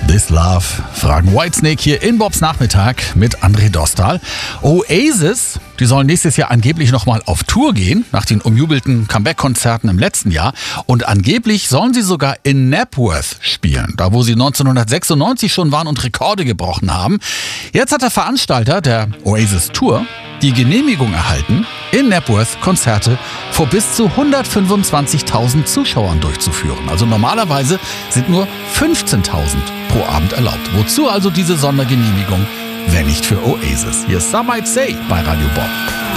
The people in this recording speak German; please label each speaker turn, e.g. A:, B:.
A: This Love? Fragen Whitesnake hier in Bobs Nachmittag mit André Dostal. Oasis, die sollen nächstes Jahr angeblich nochmal auf Tour gehen, nach den umjubelten Comeback-Konzerten im letzten Jahr. Und angeblich sollen sie sogar in Napworth spielen, da wo sie 1996 schon waren und Rekorde gebrochen haben. Jetzt hat der Veranstalter der Oasis Tour die Genehmigung erhalten, in Napworth Konzerte vor bis zu 125.000 Zuschauern durchzuführen. Also normalerweise sind nur 15.000 pro Abend erlaubt. Wozu also diese Sondergenehmigung, wenn nicht für Oasis? Hier ist Some Might Say bei Radio Bob.